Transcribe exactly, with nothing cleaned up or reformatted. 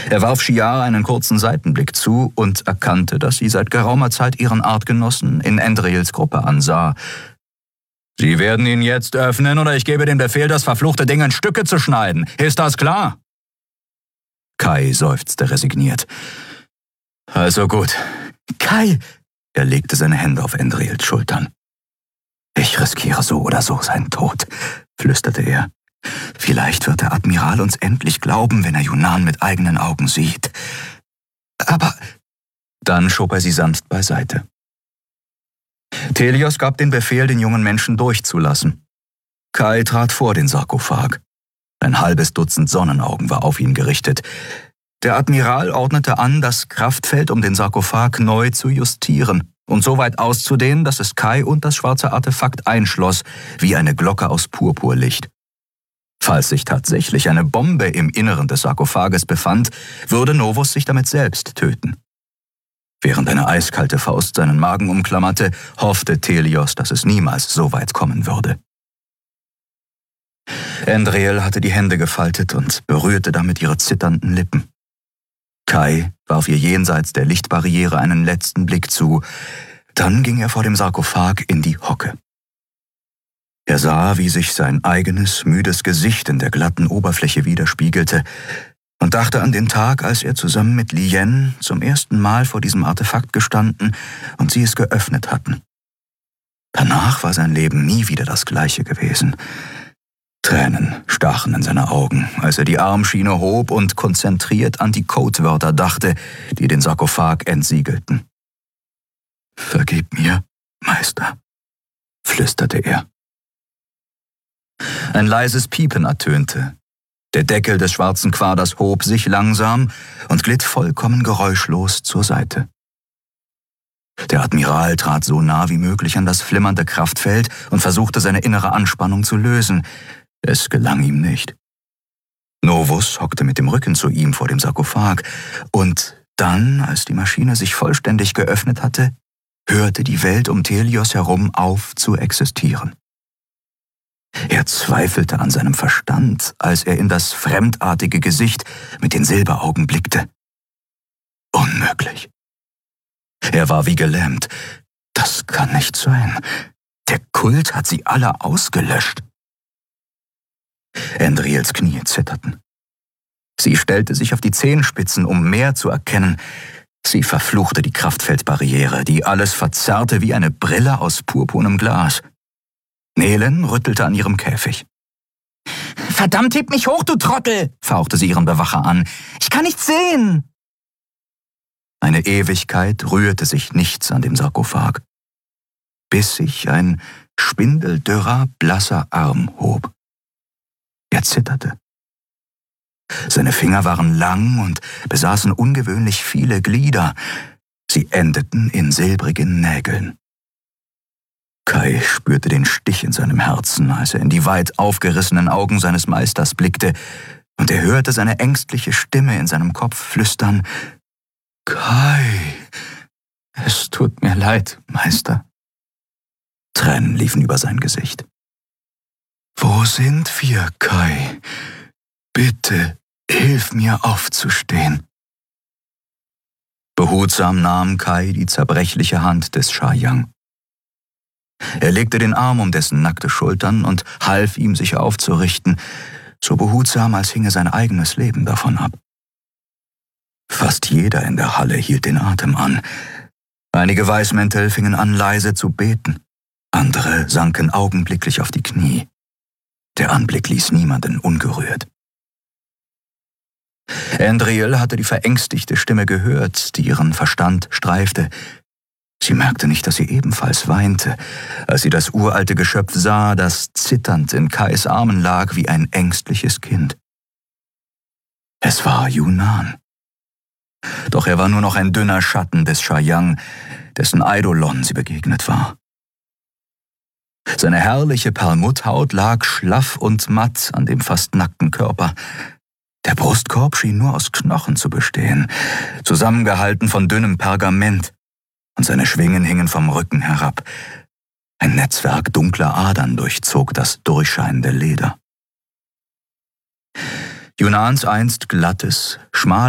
Er warf Shiar einen kurzen Seitenblick zu und erkannte, dass sie seit geraumer Zeit ihren Artgenossen in Endriels Gruppe ansah. »Sie werden ihn jetzt öffnen, oder ich gebe den Befehl, das verfluchte Ding in Stücke zu schneiden. Ist das klar?« Kai seufzte resigniert. »Also gut. Kai!« Er legte seine Hände auf Endriels Schultern. »Ich riskiere so oder so seinen Tod«, flüsterte er. »Vielleicht wird der Admiral uns endlich glauben, wenn er Junan mit eigenen Augen sieht. Aber…« Dann schob er sie sanft beiseite. Telios gab den Befehl, den jungen Menschen durchzulassen. Kai trat vor den Sarkophag. Ein halbes Dutzend Sonnenaugen war auf ihn gerichtet. Der Admiral ordnete an, das Kraftfeld um den Sarkophag neu zu justieren und so weit auszudehnen, dass es Kai und das schwarze Artefakt einschloss, wie eine Glocke aus Purpurlicht. Falls sich tatsächlich eine Bombe im Inneren des Sarkophages befand, würde Novus sich damit selbst töten. Während eine eiskalte Faust seinen Magen umklammerte, hoffte Telios, dass es niemals so weit kommen würde. Endriel hatte die Hände gefaltet und berührte damit ihre zitternden Lippen. Kai warf ihr jenseits der Lichtbarriere einen letzten Blick zu, dann ging er vor dem Sarkophag in die Hocke. Er sah, wie sich sein eigenes, müdes Gesicht in der glatten Oberfläche widerspiegelte und dachte an den Tag, als er zusammen mit Lien zum ersten Mal vor diesem Artefakt gestanden und sie es geöffnet hatten. Danach war sein Leben nie wieder das gleiche gewesen. Tränen stachen in seine Augen, als er die Armschiene hob und konzentriert an die Codewörter dachte, die den Sarkophag entsiegelten. »Vergib mir, Meister«, flüsterte er. Ein leises Piepen ertönte. Der Deckel des schwarzen Quaders hob sich langsam und glitt vollkommen geräuschlos zur Seite. Der Admiral trat so nah wie möglich an das flimmernde Kraftfeld und versuchte, seine innere Anspannung zu lösen. Es gelang ihm nicht. Novus hockte mit dem Rücken zu ihm vor dem Sarkophag, und dann, als die Maschine sich vollständig geöffnet hatte, hörte die Welt um Telios herum auf zu existieren. Er zweifelte an seinem Verstand, als er in das fremdartige Gesicht mit den Silberaugen blickte. Unmöglich. Er war wie gelähmt. Das kann nicht sein. Der Kult hat sie alle ausgelöscht. Endriels Knie zitterten. Sie stellte sich auf die Zehenspitzen, um mehr zu erkennen. Sie verfluchte die Kraftfeldbarriere, die alles verzerrte wie eine Brille aus purpurnem Glas. Nelen rüttelte an ihrem Käfig. »Verdammt, heb mich hoch, du Trottel«, fauchte sie ihren Bewacher an. »Ich kann nichts sehen!« Eine Ewigkeit rührte sich nichts an dem Sarkophag, bis sich ein spindeldürrer, blasser Arm hob. Er zitterte. Seine Finger waren lang und besaßen ungewöhnlich viele Glieder. Sie endeten in silbrigen Nägeln. Kai spürte den Stich in seinem Herzen, als er in die weit aufgerissenen Augen seines Meisters blickte, und er hörte seine ängstliche Stimme in seinem Kopf flüstern: »Kai, es tut mir leid, Meister.« Tränen liefen über sein Gesicht. »Wo sind wir, Kai? Bitte, hilf mir aufzustehen.« Behutsam nahm Kai die zerbrechliche Hand des Shayang. Er legte den Arm um dessen nackte Schultern und half ihm, sich aufzurichten, so behutsam, als hinge sein eigenes Leben davon ab. Fast jeder in der Halle hielt den Atem an. Einige Weißmäntel fingen an, leise zu beten. Andere sanken augenblicklich auf die Knie. Der Anblick ließ niemanden ungerührt. Endriel hatte die verängstigte Stimme gehört, die ihren Verstand streifte. Sie merkte nicht, dass sie ebenfalls weinte, als sie das uralte Geschöpf sah, das zitternd in Kais Armen lag wie ein ängstliches Kind. Es war Junan. Doch er war nur noch ein dünner Schatten des Shayang, dessen Eidolon sie begegnet war. Seine herrliche Perlmutthaut lag schlaff und matt an dem fast nackten Körper. Der Brustkorb schien nur aus Knochen zu bestehen, zusammengehalten von dünnem Pergament, und seine Schwingen hingen vom Rücken herab. Ein Netzwerk dunkler Adern durchzog das durchscheinende Leder. Junans einst glattes, schmales